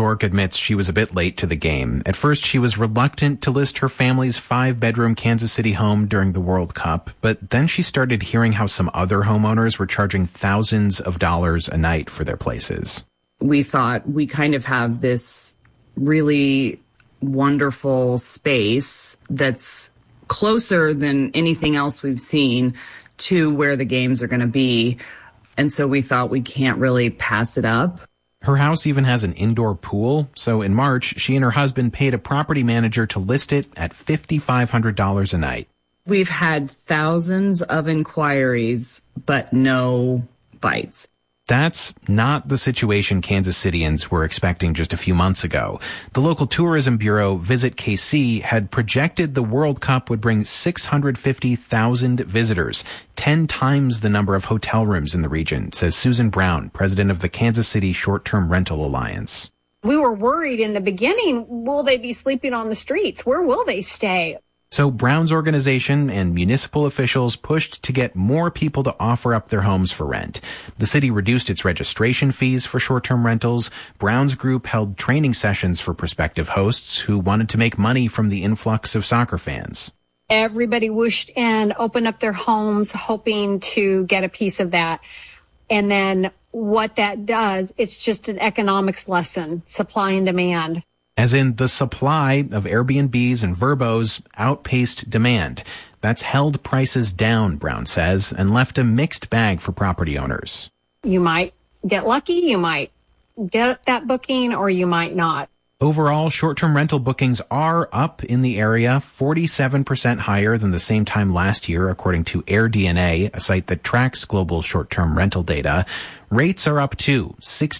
Stork admits she was a bit late to the game. At first, she was reluctant to list her family's 5-bedroom Kansas City home during the World Cup, but then she started hearing how some other homeowners were charging thousands of dollars a night for their places. We thought we kind of have this really wonderful space that's closer than anything else we've seen to where the games are going to be. And so we thought we can't really pass it up. Her house even has an indoor pool, so in March, she and her husband paid a property manager to list it at $5,500 a night. We've had thousands of inquiries, but no bites. That's not the situation Kansas Cityans were expecting just a few months ago. The local tourism bureau, Visit KC, had projected the World Cup would bring 650,000 visitors, 10 times the number of hotel rooms in the region, says Susan Brown, president of the Kansas City Short-Term Rental Alliance. We were worried in the beginning, will they be sleeping on the streets? Where will they stay? So Brown's organization and municipal officials pushed to get more people to offer up their homes for rent. The city reduced its registration fees for short-term rentals. Brown's group held training sessions for prospective hosts who wanted to make money from the influx of soccer fans. Everybody whooshed and opened up their homes hoping to get a piece of that. And then what that does, it's just an economics lesson, supply and demand. As in, the supply of Airbnbs and Vrbos outpaced demand. That's held prices down, Brown says, and left a mixed bag for property owners. You might get lucky, you might get that booking, or you might not. Overall, short-term rental bookings are up in the area, 47% higher than the same time last year, according to AirDNA, a site that tracks global short-term rental data. Rates are up too,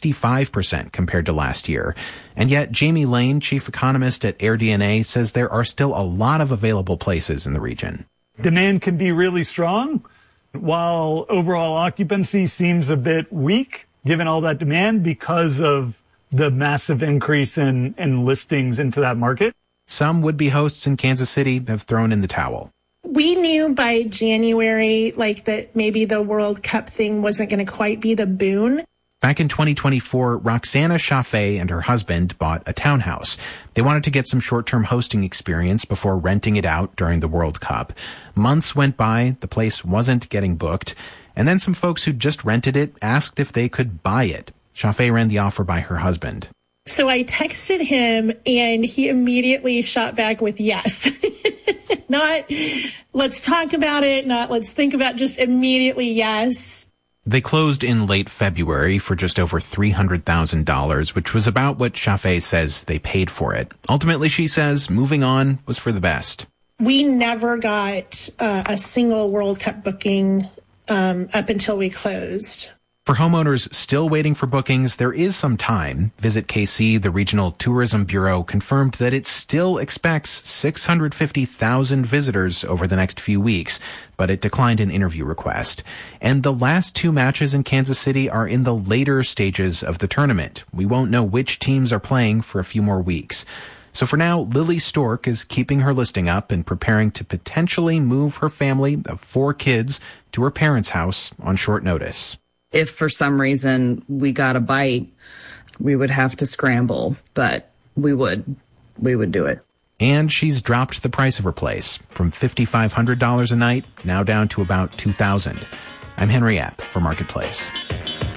65% compared to last year. And yet, Jamie Lane, chief economist at AirDNA, says there are still a lot of available places in the region. Demand can be really strong, while overall occupancy seems a bit weak, given all that demand, because of the massive increase in listings into that market. Some would-be hosts in Kansas City have thrown in the towel. We knew by January, that maybe the World Cup thing wasn't going to quite be the boon. Back in 2024, Roxana Chaffee and her husband bought a townhouse. They wanted to get some short-term hosting experience before renting it out during the World Cup. Months went by, the place wasn't getting booked, and then some folks who just rented it asked if they could buy it. Chaffee ran the offer by her husband. So I texted him, and he immediately shot back with yes. Not, let's talk about it, not let's think about, just immediately yes. They closed in late February for just over $300,000, which was about what Chaffee says they paid for it. Ultimately, she says, moving on was for the best. We never got a single World Cup booking up until we closed. For homeowners still waiting for bookings, there is some time. Visit KC, the regional tourism bureau, confirmed that it still expects 650,000 visitors over the next few weeks, but it declined an interview request. And the last 2 matches in Kansas City are in the later stages of the tournament. We won't know which teams are playing for a few more weeks. So for now, Lily Stork is keeping her listing up and preparing to potentially move her family of 4 kids to her parents' house on short notice. If for some reason we got a bite, we would have to scramble, but we would do it. And she's dropped the price of her place from $5,500 a night, now down to about $2,000. I'm Henry App for Marketplace.